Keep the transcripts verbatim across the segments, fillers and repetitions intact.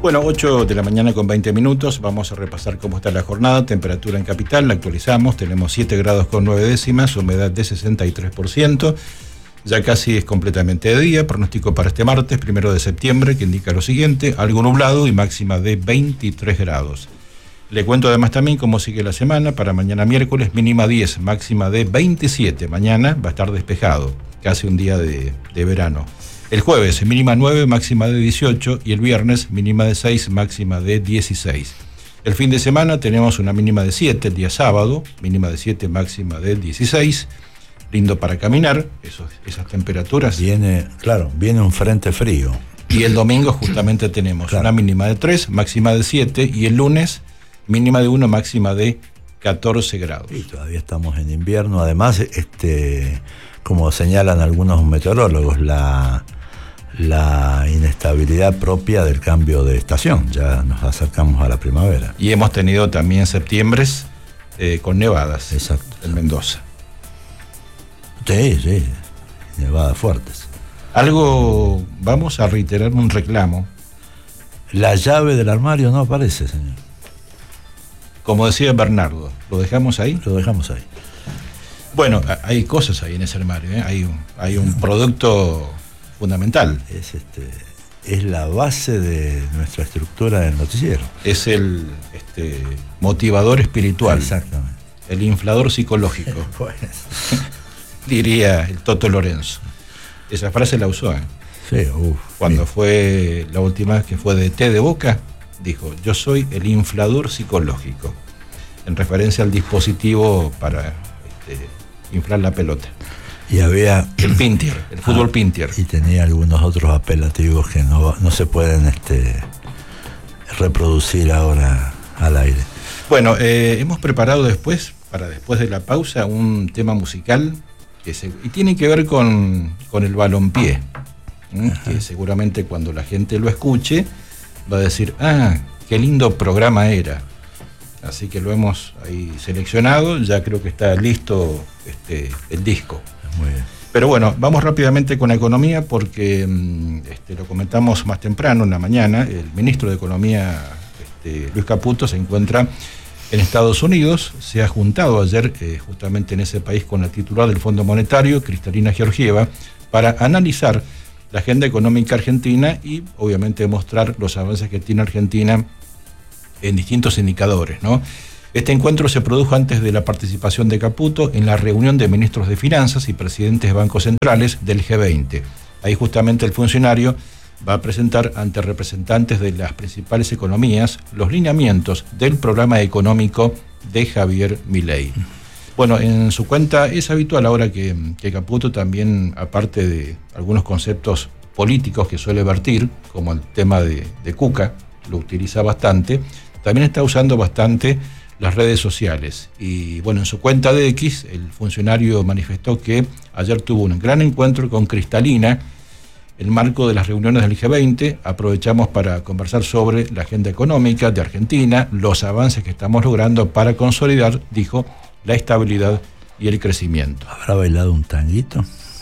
Bueno, ocho de la mañana con veinte minutos, vamos a repasar cómo está la jornada, temperatura en capital, la actualizamos, tenemos siete grados con nueve décimas, humedad de sesenta y tres por ciento, ya casi es completamente de día, pronóstico para este martes, primero de septiembre, que indica lo siguiente, algo nublado y máxima de veintitrés grados. Le cuento además también cómo sigue la semana, para mañana miércoles, mínima diez, máxima de veintisiete, mañana va a estar despejado, casi un día de, de verano. El jueves, mínima nueve, máxima de dieciocho, y el viernes, mínima de seis, máxima de dieciséis. El fin de semana tenemos una mínima de siete, el día sábado, mínima de siete, máxima de dieciséis. Lindo para caminar, esos, esas temperaturas. Viene, claro, viene un frente frío. Y el domingo justamente tenemos claro. una mínima de tres, máxima de siete, y el lunes, mínima de uno, máxima de catorce grados. Y todavía estamos en invierno. Además, este, como señalan algunos meteorólogos, la... la inestabilidad propia del cambio de estación, ya nos acercamos a la primavera. Y hemos tenido también septiembres eh, con nevadas. Exacto. En Mendoza. Sí, sí, nevadas fuertes. Algo, vamos a reiterar un reclamo. La llave del armario no aparece, señor. Como decía Bernardo, ¿lo dejamos ahí? Lo dejamos ahí. Bueno, hay cosas ahí en ese armario, ¿eh? Hay un, hay un producto fundamental. Es este es la base de nuestra estructura del noticiero. Es el este, motivador espiritual. Exactamente. El inflador psicológico. Pues. Diría el Toto Lorenzo. Esa frase la usó, ¿eh? Sí, uf, Cuando sí. fue la última vez que fue de té de Boca, dijo, yo soy el inflador psicológico, en referencia al dispositivo para este, inflar la pelota. Y había... El Pintier, el fútbol ah, Pintier. Y tenía algunos otros apelativos que no, no se pueden este, reproducir ahora al aire. Bueno, eh, hemos preparado después, para después de la pausa, un tema musical que se, y tiene que ver con, con el balompié, ¿eh? Que seguramente cuando la gente lo escuche va a decir, ah, qué lindo programa era. Así que lo hemos ahí seleccionado, ya creo que está listo este, el disco. Muy bien. Pero bueno, vamos rápidamente con la economía porque este, lo comentamos más temprano en la mañana. El ministro de Economía, este, Luis Caputo, se encuentra en Estados Unidos. Se ha juntado ayer eh, justamente en ese país con la titular del Fondo Monetario, Cristalina Georgieva, para analizar la agenda económica argentina y obviamente mostrar los avances que tiene Argentina en distintos indicadores, ¿no? Este encuentro se produjo antes de la participación de Caputo en la reunión de ministros de Finanzas y presidentes de bancos centrales del G veinte. Ahí justamente el funcionario va a presentar ante representantes de las principales economías los lineamientos del programa económico de Javier Milei. Bueno, en su cuenta es habitual ahora que, que Caputo también, aparte de algunos conceptos políticos que suele vertir, como el tema de, de Cuca, lo utiliza bastante, también está usando bastante las redes sociales. Y bueno, en su cuenta de X, el funcionario manifestó que ayer tuvo un gran encuentro con Cristalina en el marco de las reuniones del G veinte. Aprovechamos para conversar sobre la agenda económica de Argentina, los avances que estamos logrando para consolidar, dijo, la estabilidad y el crecimiento. ¿Habrá bailado un tanguito?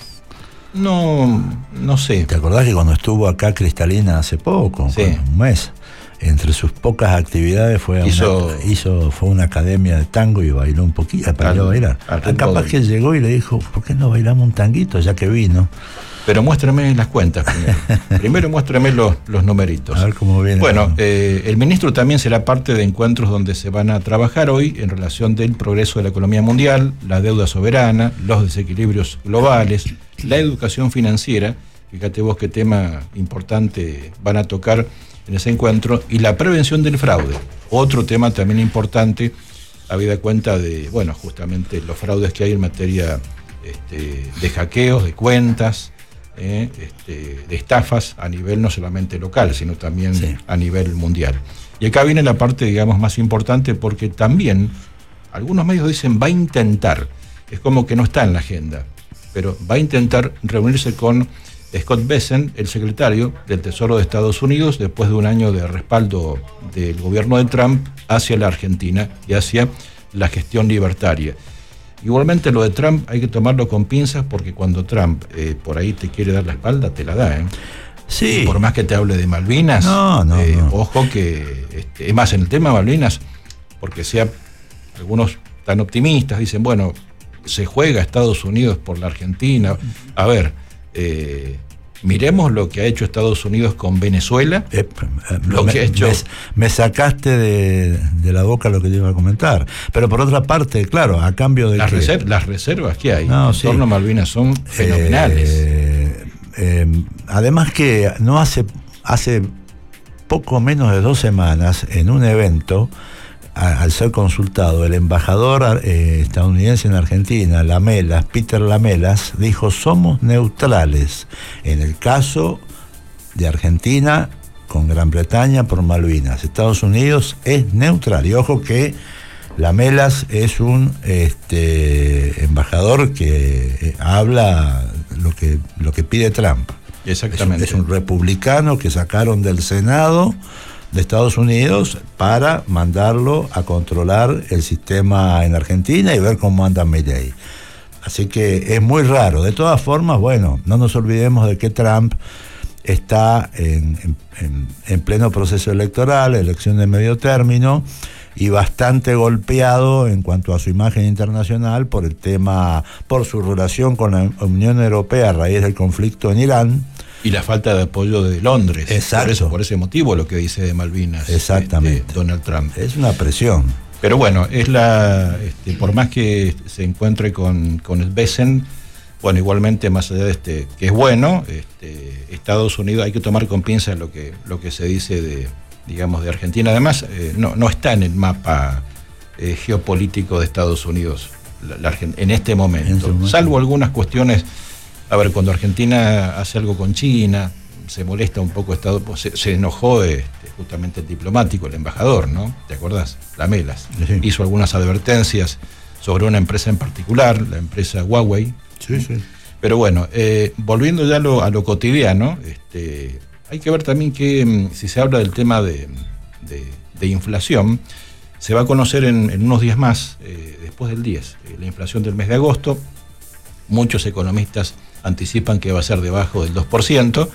No, no sé. ¿Te acordás que cuando estuvo acá Cristalina hace poco, sí. un mes, entre sus pocas actividades fue a hizo, una, hizo fue una academia de tango y bailó un poquito, aprendió a bailar. Capaz que llegó y le dijo, ¿por qué no bailamos un tanguito ya que vino? Pero muéstrame las cuentas primero. Primero muéstrame los, los numeritos. A ver cómo viene. Bueno, eh, el ministro también será parte de encuentros donde se van a trabajar hoy en relación del progreso de la economía mundial, la deuda soberana, los desequilibrios globales, la educación financiera. Fíjate vos qué tema importante van a tocar en ese encuentro, y la prevención del fraude. Otro tema también importante, habida cuenta de, bueno, justamente los fraudes que hay en materia este, de hackeos, de cuentas, eh, este, de estafas a nivel no solamente local, sino también sí. a nivel mundial. Y acá viene la parte, digamos, más importante, porque también algunos medios dicen va a intentar, es como que no está en la agenda, pero va a intentar reunirse con Scott Bessent, el secretario del Tesoro de Estados Unidos, después de un año de respaldo del gobierno de Trump hacia la Argentina y hacia la gestión libertaria. Igualmente lo de Trump hay que tomarlo con pinzas, porque cuando Trump eh, por ahí te quiere dar la espalda, te la da, ¿eh? Sí. Por más que te hable de Malvinas, no, no, eh, no. ojo que, este, es más, en el tema de Malvinas, porque sea, algunos tan optimistas dicen, bueno, se juega Estados Unidos por la Argentina. A ver, eh, miremos lo que ha hecho Estados Unidos con Venezuela. Eh, lo me, que ha hecho... me, me sacaste de, de la boca lo que te iba a comentar. Pero por otra parte, claro, a cambio de las, que... reser las reservas que hay no, en sí. torno a Malvinas son fenomenales. Eh, eh, además que no hace, hace poco menos de dos semanas, en un evento, a, al ser consultado, el embajador eh, estadounidense en Argentina, Lamelas, Peter Lamelas, dijo: somos neutrales en el caso de Argentina con Gran Bretaña por Malvinas. Estados Unidos es neutral. Y ojo que Lamelas es un este, embajador que eh, habla lo que, lo que pide Trump. Exactamente. Es un, es un republicano que sacaron del Senado de Estados Unidos para mandarlo a controlar el sistema en Argentina y ver cómo anda Milei. Así que es muy raro. De todas formas, bueno, no nos olvidemos de que Trump está en, en, en pleno proceso electoral, elección de medio término, y bastante golpeado en cuanto a su imagen internacional por el tema, por su relación con la Unión Europea a raíz del conflicto en Irán. Y la falta de apoyo de Londres. Exacto. Por eso, por ese motivo lo que dice de Malvinas. Exactamente. Este, Donald Trump. Es una presión. Pero bueno, es la este, por más que se encuentre con, con el Besen, bueno, igualmente, más allá de este, que es bueno, este, Estados Unidos, hay que tomar con pinzas lo que, lo que se dice de, digamos, de Argentina. Además, eh, no, no está en el mapa eh, geopolítico de Estados Unidos la, la, en este momento, en este momento, salvo algunas cuestiones. A ver, cuando Argentina hace algo con China, se molesta un poco Estados, se, se enojó este, justamente el diplomático, el embajador, ¿no? ¿Te acordás? Lamelas. Sí. Hizo algunas advertencias sobre una empresa en particular, la empresa Huawei. Sí, sí. Pero bueno, eh, volviendo ya a lo, a lo cotidiano, este, hay que ver también que si se habla del tema de, de, de inflación, se va a conocer en, en unos días más, eh, después del diez, eh, la inflación del mes de agosto. Muchos economistas anticipan que va a ser debajo del dos por ciento.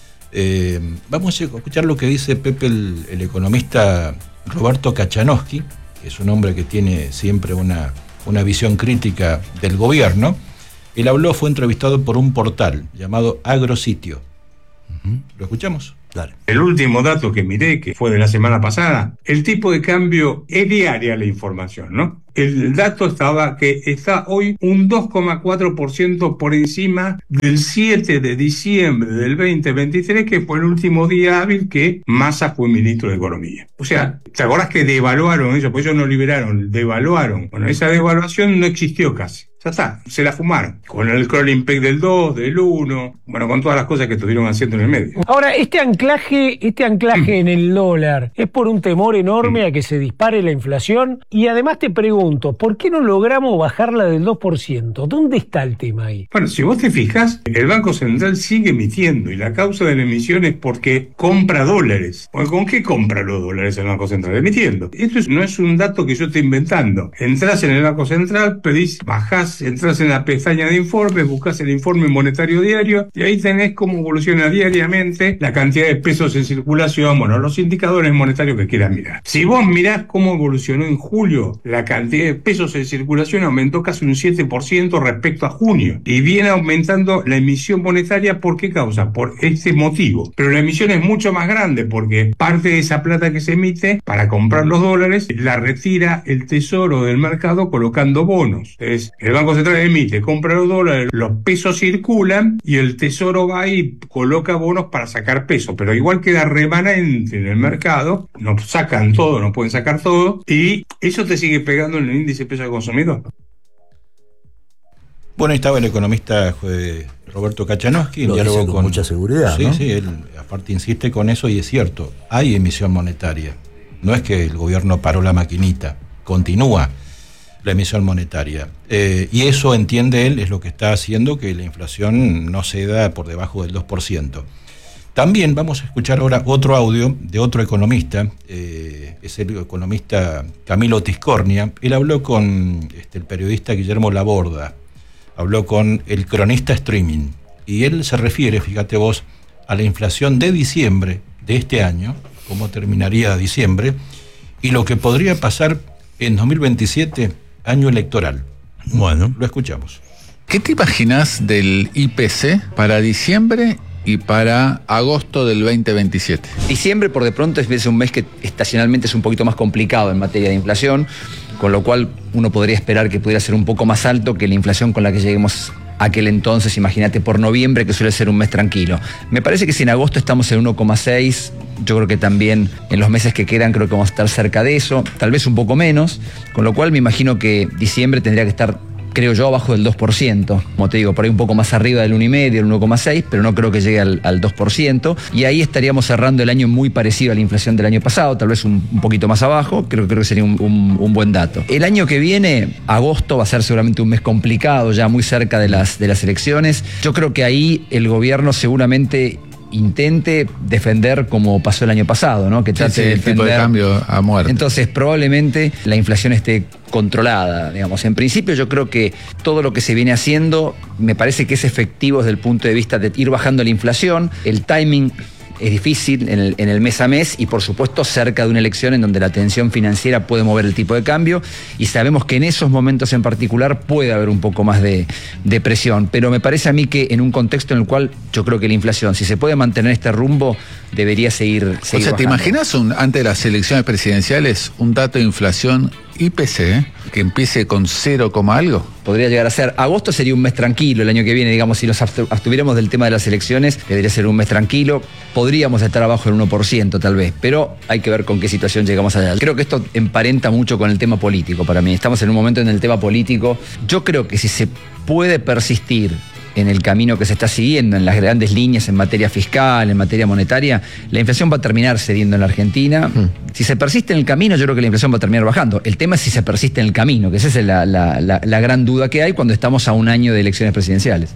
Eh, vamos a escuchar lo que dice Pepe, el, el economista Roberto Kachanowski, que es un hombre que tiene siempre una, una visión crítica del gobierno. Él habló, fue entrevistado por un portal llamado Agrositio. Uh-huh. ¿Lo escuchamos? Dale. El último dato que miré, que fue de la semana pasada, el tipo de cambio es diaria la información, ¿no? El dato estaba que está hoy un dos coma cuatro por ciento por encima del siete de diciembre del veinte veintitrés, que fue el último día hábil que Massa fue ministro de Economía. O sea, ¿te acordás que devaluaron eso? Pues ellos no liberaron, devaluaron. Bueno, esa devaluación no existió casi. Ya está, se la fumaron. Con el crawling peg del dos, del uno, bueno, con todas las cosas que estuvieron haciendo en el medio. Ahora, este anclaje, este anclaje mm. en el dólar, ¿es por un temor enorme mm. a que se dispare la inflación? Y además te pregunto, ¿por qué no logramos bajarla del dos por ciento? ¿Dónde está el tema ahí? Bueno, si vos te fijas, el Banco Central sigue emitiendo, y la causa de la emisión es porque compra dólares. ¿Con qué compra los dólares el Banco Central? Emitiendo. Esto es, no es un dato que yo esté inventando. Entrás en el Banco Central, pedís, bajás, entras en la pestaña de informes, buscas el informe monetario diario y ahí tenés cómo evoluciona diariamente la cantidad de pesos en circulación, bueno, los indicadores monetarios que quieras mirar. Si vos mirás cómo evolucionó en julio la cantidad de pesos en circulación, aumentó casi un siete por ciento respecto a junio y viene aumentando la emisión monetaria. ¿Por qué causa? Por este motivo. Pero la emisión es mucho más grande porque parte de esa plata que se emite para comprar los dólares la retira el Tesoro del mercado colocando bonos. Entonces, el Banco Central emite, compra los dólares, los pesos circulan y el Tesoro va y coloca bonos para sacar pesos, pero igual queda remanente en el mercado, no sacan todo, no pueden sacar todo, y eso te sigue pegando en el índice de peso del consumidor. Bueno, ahí estaba el economista eh, Roberto Kachanowski, lo dice con, con mucha seguridad, sí, ¿no? Sí, él aparte insiste con eso y es cierto, hay emisión monetaria, no es que el gobierno paró la maquinita, continúa la emisión monetaria. Eh, y eso, entiende él, es lo que está haciendo que la inflación no ceda por debajo del dos por ciento. También vamos a escuchar ahora otro audio de otro economista, eh, es el economista Camilo Tiscornia. Él habló con este, el periodista Guillermo Laborda, habló con el cronista streaming, y él se refiere, fíjate vos, a la inflación de diciembre de este año, cómo terminaría diciembre, y lo que podría pasar en dos mil veintisiete, año electoral. Bueno, lo escuchamos. ¿Qué te imaginas del I P C para diciembre y para agosto del veinte veintisiete? Diciembre, por de pronto, es un mes que estacionalmente es un poquito más complicado en materia de inflación, con lo cual uno podría esperar que pudiera ser un poco más alto que la inflación con la que lleguemos aquel entonces, imagínate, por noviembre, que suele ser un mes tranquilo. Me parece que si en agosto estamos en uno coma seis, yo creo que también en los meses que quedan creo que vamos a estar cerca de eso, tal vez un poco menos, con lo cual me imagino que diciembre tendría que estar, creo yo, abajo del dos por ciento. Como te digo, por ahí un poco más arriba del uno coma cinco, el uno coma seis, pero no creo que llegue al, al dos por ciento. Y ahí estaríamos cerrando el año muy parecido a la inflación del año pasado, tal vez un, un poquito más abajo. Creo, creo que sería un, un, un buen dato. El año que viene, agosto, va a ser seguramente un mes complicado, ya muy cerca de las, de las elecciones. Yo creo que ahí el gobierno seguramente intente defender como pasó el año pasado, ¿no? Que trate sí, sí, de el defender. tipo de cambio a muerte. Entonces, probablemente la inflación esté controlada, digamos. En principio, yo creo que todo lo que se viene haciendo me parece que es efectivo desde el punto de vista de ir bajando la inflación. El timing es difícil en el, en el mes a mes y, por supuesto, cerca de una elección en donde la tensión financiera puede mover el tipo de cambio, y sabemos que en esos momentos en particular puede haber un poco más de, de presión. Pero me parece a mí que en un contexto en el cual yo creo que la inflación, si se puede mantener este rumbo, debería seguir, seguir O sea, ¿te bajando. imaginas un, antes de las elecciones presidenciales un dato de inflación I P C que empiece con cero, algo? Podría llegar a ser. Agosto sería un mes tranquilo el año que viene, digamos, si nos abstuviéramos del tema de las elecciones, debería ser un mes tranquilo. Podríamos estar abajo del uno por ciento tal vez, pero hay que ver con qué situación llegamos allá. Creo que esto emparenta mucho con el tema político para mí. Estamos en un momento en el tema político. Yo creo que si se puede persistir en el camino que se está siguiendo, en las grandes líneas en materia fiscal, en materia monetaria, la inflación va a terminar cediendo en la Argentina. Mm. Si se persiste en el camino, yo creo que la inflación va a terminar bajando. El tema es si se persiste en el camino, que esa es la, la, la, la gran duda que hay cuando estamos a un año de elecciones presidenciales.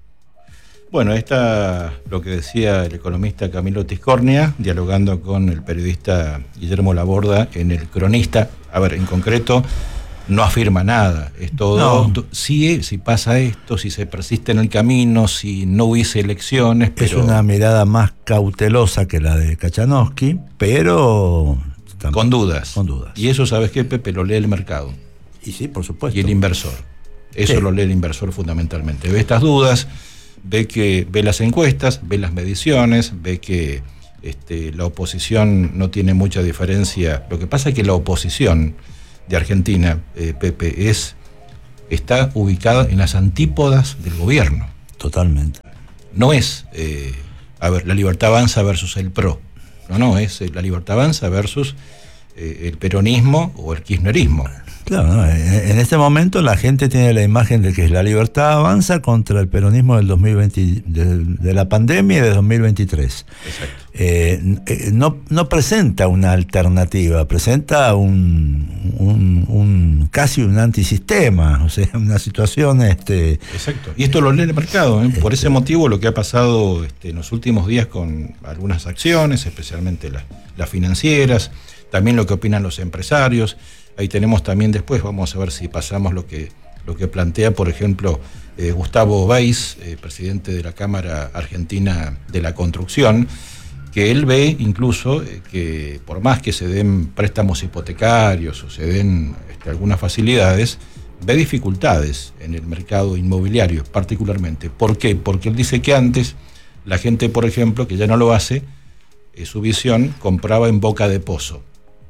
Bueno, está lo que decía el economista Camilo Tiscornia, dialogando con el periodista Guillermo Laborda en El Cronista. A ver, en concreto, no afirma nada. Es todo, no. si, si pasa esto, si se persiste en el camino, si no hubiese elecciones. Pero... Es una mirada más cautelosa que la de Kachanowski, pero... Con dudas. Con dudas. Y eso, ¿sabes qué, Pepe? Lo lee el mercado. Y sí, por supuesto. Y el inversor. Eso sí. Lo lee el inversor fundamentalmente. Ve estas dudas, ve que ve las encuestas, ve las mediciones, ve que este, la oposición no tiene mucha diferencia. Lo que pasa es que la oposición de Argentina, eh, Pepe, es está ubicada en las antípodas del gobierno. Totalmente. No es, eh, a ver, la Libertad Avanza versus el PRO. No, no, es eh, la Libertad Avanza versus eh, el peronismo o el kirchnerismo. Claro, ¿no? En este momento la gente tiene la imagen de que la Libertad Avanza contra el peronismo del dos mil veinte, de, de la pandemia y de dos mil veintitrés. Exacto. Eh, no, no presenta una alternativa, presenta un, un, un casi un antisistema, o sea, una situación... Este, Exacto. Y esto lo lee el mercado, ¿eh? Este, Por ese motivo lo que ha pasado este, en los últimos días con algunas acciones, especialmente las, las financieras, también lo que opinan los empresarios. Ahí tenemos también después, vamos a ver si pasamos lo que, lo que plantea, por ejemplo, eh, Gustavo Weiss, eh, presidente de la Cámara Argentina de la Construcción, que él ve incluso eh, que por más que se den préstamos hipotecarios o se den este, algunas facilidades, ve dificultades en el mercado inmobiliario particularmente. ¿Por qué? Porque él dice que antes la gente, por ejemplo, que ya no lo hace, eh, su visión compraba en boca de pozo.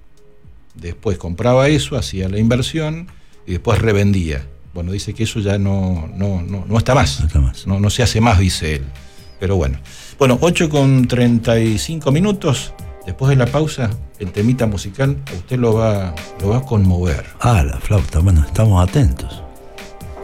Después compraba eso, hacía la inversión y después revendía. Bueno, dice que eso ya no, no, no, no está más. No está más. No, no se hace más, dice él. Pero bueno. Bueno, ocho con treinta y cinco minutos. Después de la pausa, el temita musical a usted lo va, lo va a conmover. Ah, la flauta. Bueno, estamos atentos.